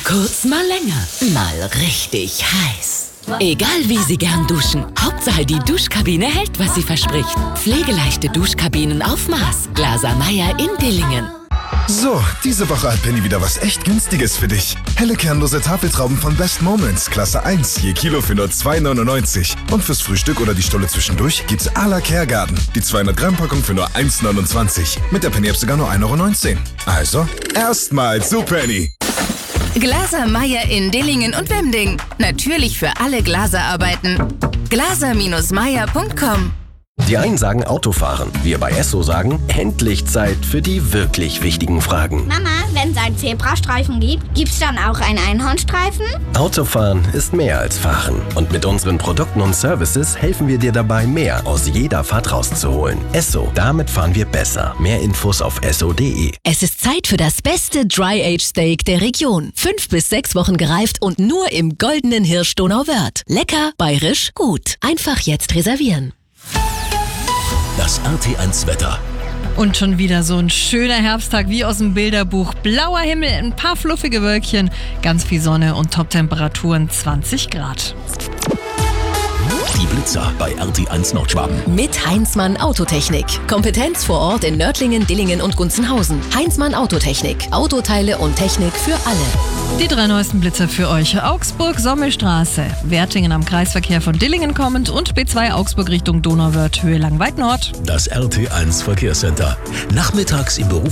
kurz, mal länger. Mal richtig heiß. Egal wie Sie gern duschen. Hauptsache die Duschkabine hält, was sie verspricht. Pflegeleichte Duschkabinen auf Maß. Glaser Meyer in Dillingen. So, diese Woche hat Penny wieder was echt Günstiges für dich. Helle kernlose Tafeltrauben von Best Moments, Klasse 1, je Kilo für nur 2,99. Und fürs Frühstück oder die Stulle zwischendurch gibt's à la Kergarten. Die 200 Gramm Packung für nur 1,29. Mit der Penny-App sogar nur 1,19 €. Also, erstmal zu Penny. Glaser Meyer in Dillingen und Wemding. Natürlich für alle Glaserarbeiten. glaser-meyer.com. Die einen sagen Autofahren, wir bei Esso sagen, endlich Zeit für die wirklich wichtigen Fragen. Mama, wenn es einen Zebrastreifen gibt, gibt's dann auch einen Einhornstreifen? Autofahren ist mehr als Fahren. Und mit unseren Produkten und Services helfen wir dir dabei, mehr aus jeder Fahrt rauszuholen. Esso, damit fahren wir besser. Mehr Infos auf esso.de. Es ist Zeit für das beste Dry-Aged-Steak der Region. 5 bis 6 Wochen gereift und nur im goldenen Hirsch Donauwörth. Lecker, bayerisch, gut. Einfach jetzt reservieren. Das RT1 Wetter. Und schon wieder so ein schöner Herbsttag wie aus dem Bilderbuch. Blauer Himmel, ein paar fluffige Wölkchen, ganz viel Sonne und Top-Temperaturen 20 Grad. Die Blitzer bei RT1 Nordschwaben. Mit Heinzmann Autotechnik. Kompetenz vor Ort in Nördlingen, Dillingen und Gunzenhausen. Heinzmann Autotechnik. Autoteile und Technik für alle. Die 3 neuesten Blitzer für euch. Augsburg, Sommelstraße. Wertingen am Kreisverkehr von Dillingen kommend und B2 Augsburg Richtung Donauwörth, Höhe Langweid Nord. Das RT1 Verkehrscenter. Nachmittags im Beruf